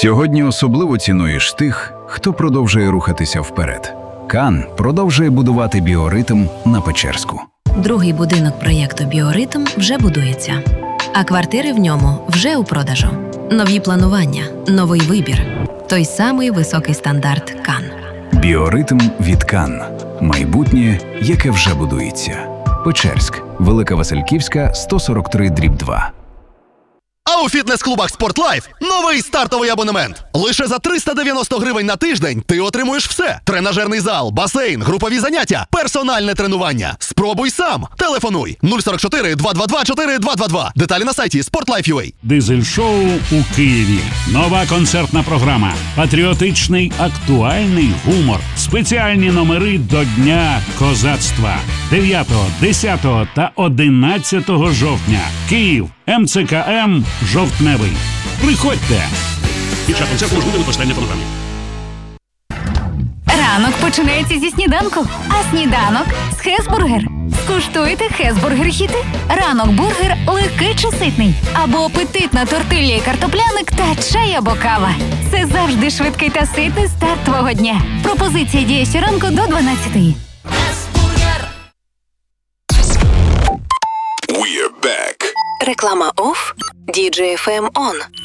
Сьогодні особливо цінуєш тих, хто продовжує рухатися вперед. Кан продовжує будувати біоритм на Печерську. Другий будинок проєкту «Біоритм» вже будується, а квартири в ньому вже у продажу. Нові планування, новий вибір. Той самий високий стандарт Кан. Біоритм від Кан. Майбутнє, яке вже будується. Печерськ, Велика Васильківська, 143/2. А у фітнес-клубах «Спортлайф» новий стартовий абонемент. Лише за 390 гривень на тиждень ти отримуєш все. Тренажерний зал, басейн, групові заняття, персональне тренування. Спробуй сам. Телефонуй 044 222 4222. Деталі на сайті sportlife.ua. Дизель-шоу у Києві. Нова концертна програма. Патріотичний актуальний гумор. Спеціальні номери до Дня козацтва. 9, 10 та 11 жовтня. Київ. МЦКМ «Жовтневий». Приходьте! Під час концерту можливе використання фонограми. Ранок починається зі сніданку, а сніданок з Хесбургер. Скуштуйте Хесбургер-хіти. Ранок бургер легкий чи ситний. Або апетитна тортилья і картопляник та чай або кава. Це завжди швидкий та ситний старт твого дня. Пропозиція діє щоранку до 12:00. Реклама офф, DJ FM on.